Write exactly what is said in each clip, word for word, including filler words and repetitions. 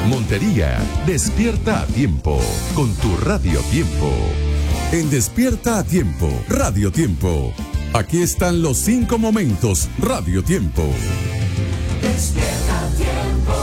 Montería, despierta a tiempo con tu Radio Tiempo. En Despierta a Tiempo, Radio Tiempo. Aquí están los cinco momentos Radio Tiempo. Despierta a Tiempo.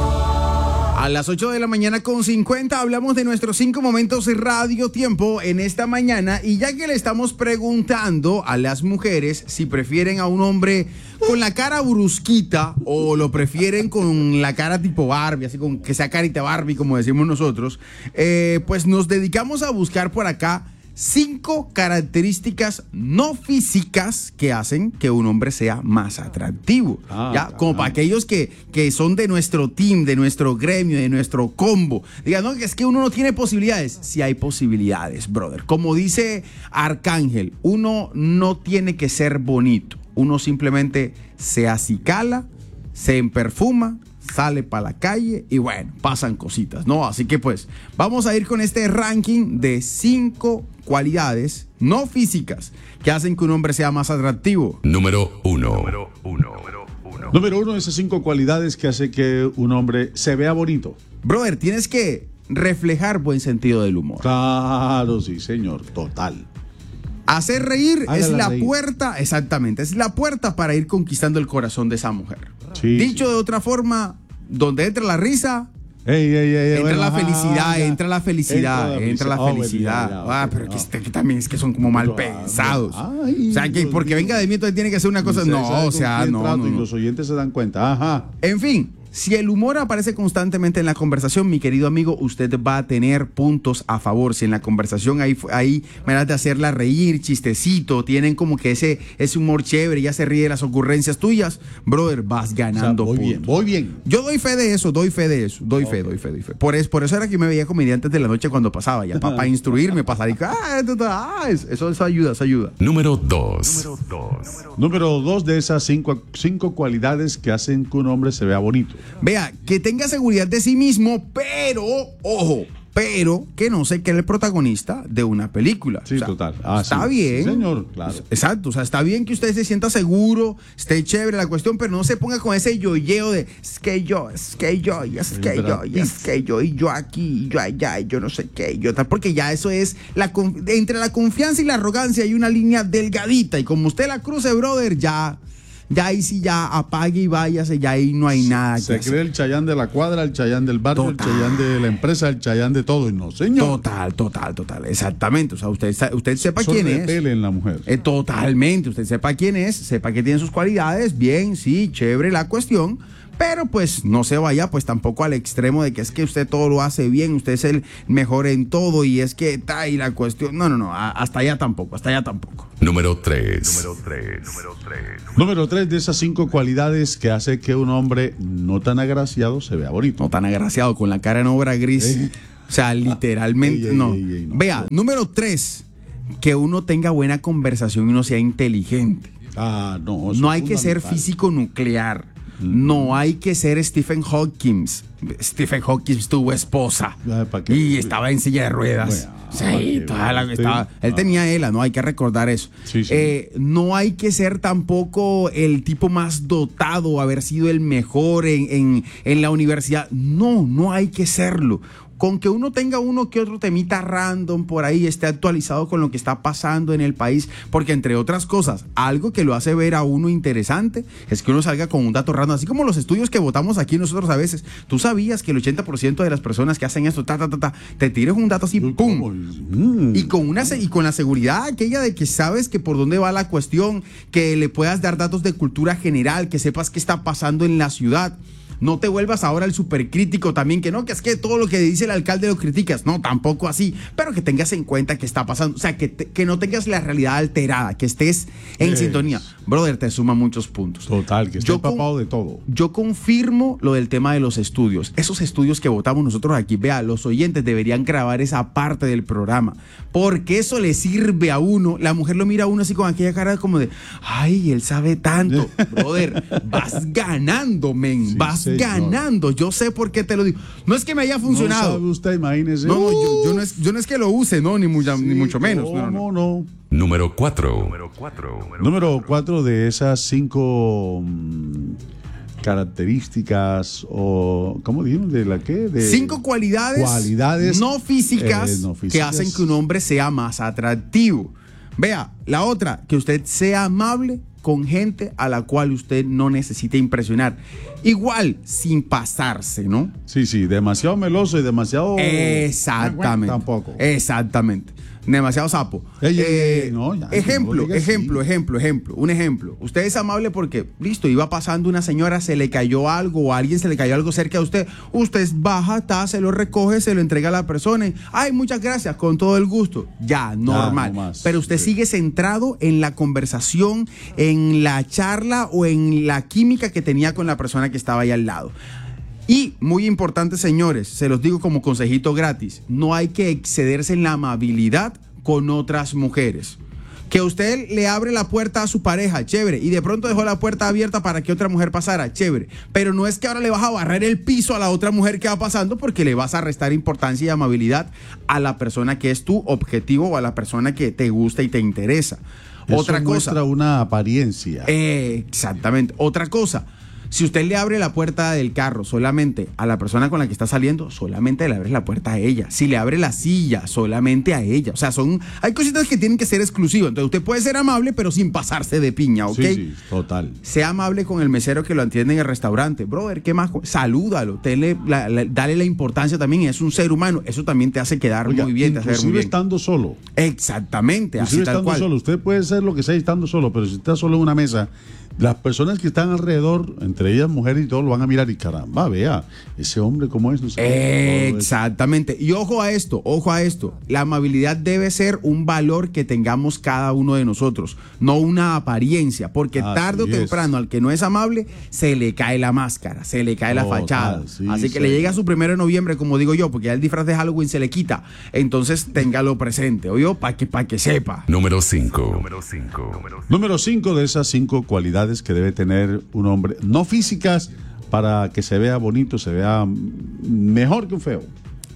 A las ocho de la mañana con cincuenta hablamos de nuestros cinco momentos Radio Tiempo en esta mañana, y ya que le estamos preguntando a las mujeres si prefieren a un hombre con la cara brusquita o lo prefieren con la cara tipo Barbie, así con que sea carita Barbie como decimos nosotros, eh, pues nos dedicamos a buscar por acá cinco características no físicas que hacen que un hombre sea más atractivo. Ah, ya, como ah. para aquellos que, que son de nuestro team, de nuestro gremio, de nuestro combo. Digan, no, que es que uno no tiene posibilidades. Sí hay posibilidades, brother. Como dice Arcángel, uno no tiene que ser bonito. Uno simplemente se acicala, se perfuma, sale para la calle y bueno, pasan cositas, ¿no? Así que pues vamos a ir con este ranking de cinco cualidades no físicas que hacen que un hombre sea más atractivo. Número uno. Número uno. Número uno. Número uno de esas cinco cualidades que hace que un hombre se vea bonito. Brother, tienes que reflejar buen sentido del humor. Claro, sí, señor, total. Hacer reír Hágala es la reír. puerta, exactamente, es la puerta para ir conquistando el corazón de esa mujer. Sí, Dicho sí. de otra forma, donde entra la risa, Ey, ey, ey, entra bueno, la ajá, felicidad, ya. entra la felicidad, Entra la entra la felicidad. Oh, felicidad. bueno, ya, ya, Ah, ok, pero que, no. este- que también es que son como mal pensados. Ay, O sea, que Dios porque mío. venga de mí entonces tiene que hacer una cosa. Usted No, sabe o con sea, quién no, trato no, y no. los oyentes se dan cuenta. Ajá. En fin, si el humor aparece constantemente en la conversación, mi querido amigo, usted va a tener puntos a favor. Si en la conversación hay, hay maneras de hacerla reír, chistecito, tienen como que ese, ese humor chévere, ya se ríe de las ocurrencias tuyas, brother, vas ganando O sea, voy puntos. bien, voy bien. Yo doy fe de eso, doy fe de eso, doy fe, Ok. doy fe, doy fe. Por, es, por eso era que me veía comediantes de la noche cuando pasaba, ya para instruirme, para salir, ah, esto, ah, eso, eso ayuda, eso ayuda. Número dos. Número dos. Número dos de esas cinco, cinco cualidades que hacen que un hombre se vea bonito. Vea, que tenga seguridad de sí mismo, pero, ojo, pero que no se quede el protagonista de una película. Sí, total. Ah, está sí. bien. Sí, señor, claro. Exacto, o sea, está bien que usted se sienta seguro, esté chévere la cuestión, pero no se ponga con ese yoyeo de es que yo, es que yo, y es El que yo, Brad y es Pitt. que yo, y yo aquí, y yo allá, y yo no sé qué, y yo tal, porque ya eso es, la con- entre la confianza y la arrogancia hay una línea delgadita, y como usted la cruce, brother, ya... Ya ahí sí ya apague y váyase, ya ahí no hay nada que Se hacer. cree el Chayán de la cuadra, el Chayán del barrio, Total. el Chayán de la empresa, el Chayán de todo. Y no, señor. Total, total, total, exactamente. O sea, usted, sa- usted sepa Eso quién es. repele en la mujer. Eh, totalmente, usted sepa quién es, sepa que tiene sus cualidades, bien, sí, chévere la cuestión, pero pues no se vaya pues tampoco al extremo de que es que usted todo lo hace bien, usted es el mejor en todo y es que está y la cuestión, no, no, no, a- hasta allá tampoco, hasta allá tampoco. Número tres. Número tres. Número tres. Número tres de esas cinco cualidades que hace que un hombre no tan agraciado se vea bonito. No tan agraciado, con la cara en obra gris, Ey. o sea, literalmente, Ey, ey, no. ey, ey, no. Vea, número tres, que uno tenga buena conversación y uno sea inteligente. Ah, no. eso No es hay que ser fundamental. físico nuclear. No hay que ser Stephen Hawking. Stephen Hawking tuvo esposa Ah, ¿pa' qué? y estaba en silla de ruedas. Bueno, Sí, qué toda la- bien. estaba- él Ah. tenía ELA, ¿no? Hay que recordar eso. Sí, sí. Eh, no hay que ser tampoco el tipo más dotado, haber sido el mejor en, en, en la universidad. No, no hay que serlo. Con que uno tenga uno que otro temita random por ahí, esté actualizado con lo que está pasando en el país, porque entre otras cosas, algo que lo hace ver a uno interesante es que uno salga con un dato random, así como los estudios que votamos aquí nosotros a veces. Tú sabías que el ochenta por ciento de las personas que hacen esto, ta, ta, ta, ta, te tires un dato así, ¿Cómo? ¡pum! Mm. Y con una se- y con la seguridad aquella de que sabes que por dónde va la cuestión, que le puedas dar datos de cultura general, que sepas qué está pasando en la ciudad. No te vuelvas ahora el supercrítico también, que no, que es que todo lo que dice el alcalde lo criticas. No, tampoco así. Pero que tengas en cuenta qué está pasando. O sea, que, te- que no tengas la realidad alterada, que estés en Es. sintonía. Brother, te suma muchos puntos. Total, que esté Yo con- empapado de todo. Yo confirmo lo del tema de los estudios. Esos estudios que votamos nosotros aquí, vea, los oyentes deberían grabar esa parte del programa. Porque eso le sirve a uno. La mujer lo mira a uno así con aquella cara como de, ay, él sabe tanto. Brother, vas ganando, men. Sí, vas señor. ganando. Yo sé por qué te lo digo. No es que me haya No funcionado. sabe usted, imagínese. No, no, yo, yo no es, yo no es que lo use, no, ni, mucha- ni Sí, mucho menos. No, no, ¿cómo no. no? Número cuatro. Número cuatro de esas cinco mm, características o, ¿cómo dijimos? ¿De la qué? De Cinco cualidades, cualidades no físicas, eh, no físicas que hacen que un hombre sea más atractivo. Vea, la otra, que usted sea amable con gente a la cual usted no necesite impresionar. Igual, sin pasarse, ¿no? Sí, sí, demasiado meloso y demasiado... Exactamente. Tampoco. Exactamente. Demasiado sapo. Ey, ey, Eh, ey, no, ya, ejemplo, no lo digas ejemplo, así. ejemplo, ejemplo. Un ejemplo. Usted es amable porque, listo, iba pasando una señora, se le cayó algo o a alguien se le cayó algo cerca de usted. Usted baja, ta, se lo recoge, se lo entrega a la persona. Y, ay, muchas gracias, con todo el gusto. Ya, normal. no más. Pero usted Sí. sigue centrado en la conversación, en la charla o en la química que tenía con la persona que estaba ahí al lado. Y muy importante, señores, se los digo como consejito gratis, no hay que excederse en la amabilidad con otras mujeres. Que usted le abre la puerta a su pareja, chévere, y de pronto dejó la puerta abierta para que otra mujer pasara, chévere. Pero no es que ahora le vas a barrer el piso a la otra mujer que va pasando porque le vas a restar importancia y amabilidad a la persona que es tu objetivo o a la persona que te gusta y te interesa. Eso Otra muestra cosa. una apariencia. Eh, exactamente. Otra cosa. Si usted le abre la puerta del carro solamente a la persona con la que está saliendo, solamente le abre la puerta a ella. Si le abre la silla, solamente a ella. O sea, son hay cositas que tienen que ser exclusivas. Entonces usted puede ser amable, pero sin pasarse de piña, ¿ok? Sí, sí, total. Sea amable con el mesero que lo atiende en el restaurante. Brother, ¿qué más? Salúdalo. Tele, la, la, dale la importancia también. Es un ser humano. Eso también te hace quedar Oiga, muy bien. Te hace ver muy inclusive bien. estando solo. Exactamente. Así Inclusive tal estando cual. solo. Usted puede ser lo que sea estando solo, pero si está solo en una mesa, las personas que están alrededor, entre ellas mujeres y todo, lo van a mirar y caramba, vea, ese hombre cómo es. No sé, todo eso. Exactamente. Y ojo a esto, ojo a esto. La amabilidad debe ser un valor que tengamos cada uno de nosotros, no una apariencia, porque Así tarde o es. temprano al que no es amable, se le cae la máscara, se le cae la Total, fachada. sí, Así que sí. le llega su primero de noviembre, como digo yo, porque ya el disfraz de Halloween se le quita. Entonces, téngalo presente, oye, para que, pa que sepa. Número cinco. Número cinco de esas cinco cualidades que debe tener un hombre, no físicas, para que se vea bonito, se vea mejor que un feo.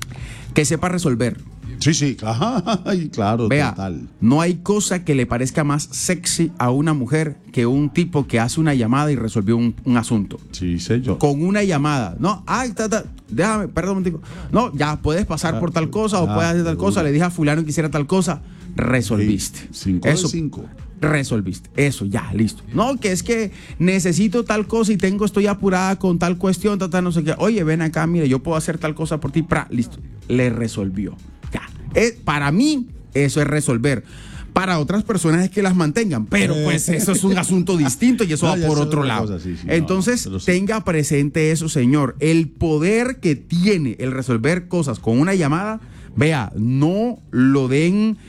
Que sepa resolver. Sí, sí, ay, claro, Vea, total. no hay cosa que le parezca más sexy a una mujer que un tipo que hace una llamada y resolvió un, un asunto. Sí, sé yo. Con una llamada, no, ay, ta, ta, déjame, perdón un momentico. No, ya puedes pasar Ah, por tal cosa o ah, puedes hacer tal de cosa, una. le dije a fulano que hiciera tal cosa, resolviste. Sí, cinco de Eso, cinco. resolviste. Eso, ya, listo. No, que es que necesito tal cosa y tengo, estoy apurada con tal cuestión, tal, tal, no sé qué. Oye, ven acá, mire, yo puedo hacer tal cosa por ti, pra, listo. Le resolvió. Ya. Eh, para mí, eso es resolver. Para otras personas es que las mantengan, pero pues eso es un asunto distinto y eso No, va ya por es otro otra lado. cosa, sí, sí, no, Entonces, pero sí. tenga presente eso, señor. El poder que tiene el resolver cosas con una llamada, vea, no lo den,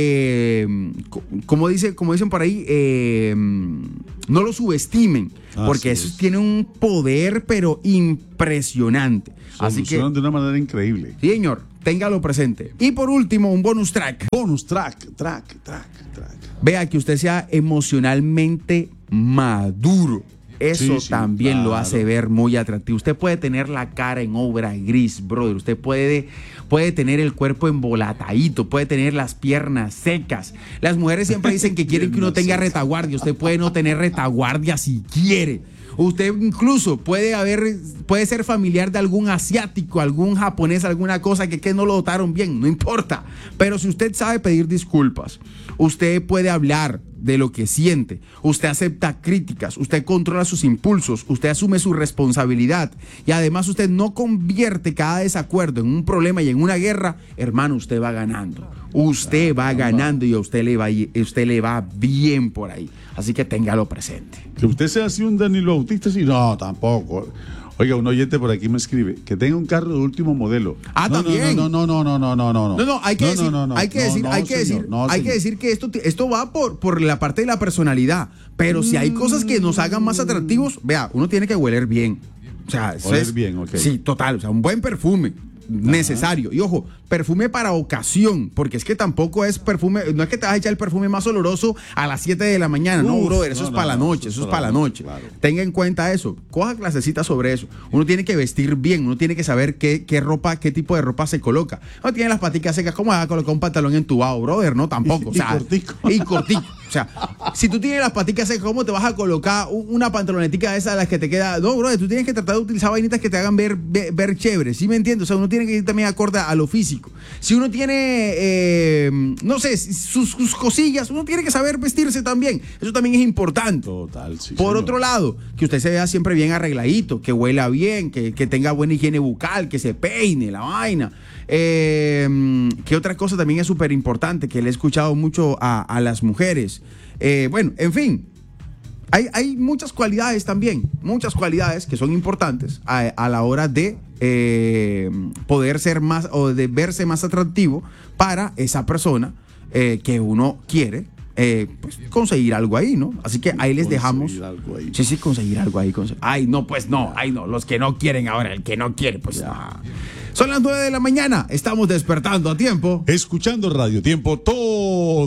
eh, como, dice, como dicen por ahí, eh, no lo subestimen, porque Así eso es. tiene un poder, pero impresionante. Así que, Solucionan de una manera increíble. sí, señor, téngalo presente. Y por último, un bonus track. Bonus track, track, track, track. Vea que usted sea emocionalmente maduro. Eso Sí, sí, también lo claro. hace ver muy atractivo. Usted puede tener la cara en obra gris, brother. Usted puede, puede tener el cuerpo embolatadito, puede tener las piernas secas. Las mujeres siempre dicen que quieren que uno tenga retaguardia. Usted puede no tener retaguardia si quiere. Usted incluso puede haber, puede ser familiar de algún asiático, algún japonés, alguna cosa que, que no lo dotaron bien, no importa. Pero si usted sabe pedir disculpas, usted puede hablar de lo que siente, usted acepta críticas, usted controla sus impulsos, usted asume su responsabilidad y además usted no convierte cada desacuerdo en un problema y en una guerra, hermano, usted va ganando. Usted va ganando y a usted le va, usted le va bien por ahí. Así que téngalo presente. Que usted sea así un Danilo Bautista, sí, no, tampoco. Oiga, un oyente por aquí me escribe que tenga un carro de último modelo. Ah, no, también. No, no, no, no, no, no, no, no. No, no, hay que no, decir, no, no, hay que no, decir, no, hay que señor, decir, no, hay que señor. decir que esto, esto va por, por la parte de la personalidad. Pero si hay cosas que nos hagan más atractivos, vea, uno tiene que hueler bien. O sea, eso Oler es, bien, ok. Sí, total, o sea, un buen perfume. necesario. Y ojo, perfume para ocasión, porque es que tampoco es perfume, no es que te vas a echar el perfume más oloroso a las siete de la mañana, Uf, no, brother, eso no, es para no, la noche, eso es para la noche. Claro. Tenga en cuenta eso, coja clasecita sobre eso. Uno tiene que vestir bien, uno tiene que saber qué, qué ropa, qué tipo de ropa se coloca. No tiene las paticas secas, ¿cómo vas a colocar un pantalón entubado, brother? No, tampoco. Y, o sea, y cortico. Y cortico. O sea, si tú tienes las paticas secas, ¿cómo te vas a colocar una pantalonetica de esas de las que te queda? No, brother, tú tienes que tratar de utilizar vainitas que te hagan ver, ver, ver chévere, ¿sí me entiendes? O sea, uno tiene que ir también acorde a lo físico. Si uno tiene, eh, no sé, sus, sus cosillas, uno tiene que saber vestirse también. Eso también es importante. Total, sí. Por señor. otro lado, que usted se vea siempre bien arregladito, que huela bien, que, que tenga buena higiene bucal, que se peine, la vaina. Eh, que otra cosa también es súper importante, que le he escuchado mucho a, a las mujeres. Eh, bueno, en fin. Hay, hay muchas cualidades también, muchas cualidades que son importantes a, a la hora de eh, poder ser más o de verse más atractivo para esa persona eh, que uno quiere eh, pues, conseguir algo ahí, ¿no? Así que ahí les dejamos. Algo ahí. Sí, sí, conseguir algo ahí. Conse- ay, no, pues no, ay, no, los que no quieren ahora, el que no quiere, pues no. Son las nueve de la mañana, estamos despertando a tiempo. Escuchando Radio Tiempo todo